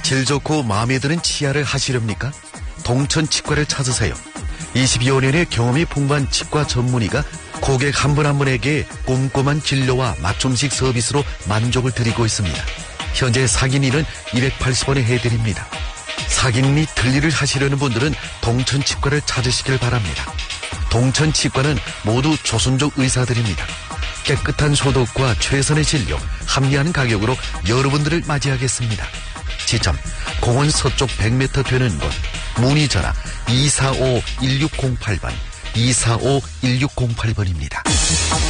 질 좋고 마음에 드는 치아를 하시렵니까? 동천 치과를 찾으세요. 25년의 경험이 풍부한 치과 전문의가 고객 한 분 한 분에게 꼼꼼한 진료와 맞춤식 서비스로 만족을 드리고 있습니다. 현재 사기니는 280원에 해드립니다. 사기니 틀니를 하시려는 분들은 동천치과를 찾으시길 바랍니다. 동천치과는 모두 조선족 의사들입니다. 깨끗한 소독과 최선의 진료, 합리한 가격으로 여러분들을 맞이하겠습니다. 지점, 공원 서쪽 100m 되는 곳, 문의 전화 245-1608번, 245-1608번입니다.